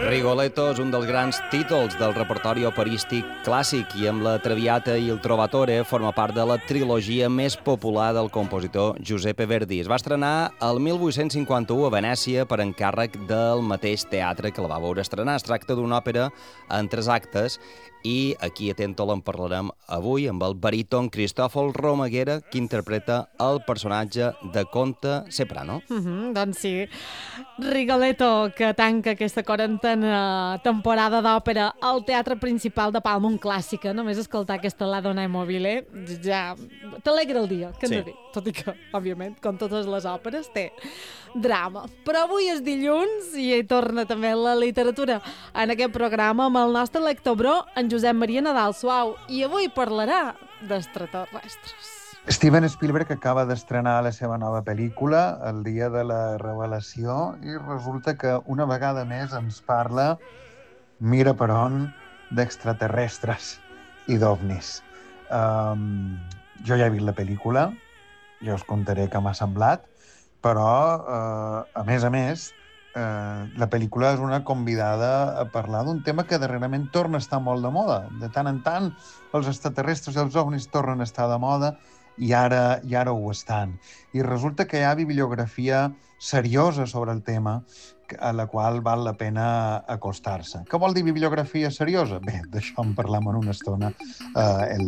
Rigoletto és un dels grans títols del repertori operístic clàssic i amb la Traviata i el Trovatore forma part de la trilogia més popular del compositor Giuseppe Verdi. Es va estrenar el 1851 a Venècia per encàrrec del mateix teatre que la va veure estrenar. Es tracta d'una òpera en 3 actes i aquí a Tentol en parlarem avui amb el baríton Cristòfol Romaguera, que interpreta el personatge de Conte Ceprano. Doncs sí, Rigoletto, que tanca aquesta quarantena temporada d'òpera al Teatre Principal de Palma, un clàssic, només escoltar aquesta La Donna Mobile ja t'alegra el dia, que hem de dir. Tot i que, òbviament, com totes les òperes, té drama. Però avui és dilluns i hi torna també la literatura en aquest programa amb el nostre lector bro, en Josep Maria Nadal Suau, i avui parlarà d'extraterrestres. Steven Spielberg acaba d'estrenar la seva nova pel·lícula el dia de la revelació i resulta que una vegada més ens parla, mira per on, d'extraterrestres i d'ovnis. Jo ja he vist la pel·lícula, ja us contaré què m'ha semblat, però, a més, la pel·lícula és una convidada a parlar d'un tema que darrerament torna a estar molt de moda. De tant en tant, els extraterrestres i els ovnis tornen a estar de moda i ara ho estan. I resulta que hi ha bibliografia seriosa sobre el tema a la qual val la pena acostar-se. Què vol dir bibliografia seriosa? Bé, d'això en parlem en una estona en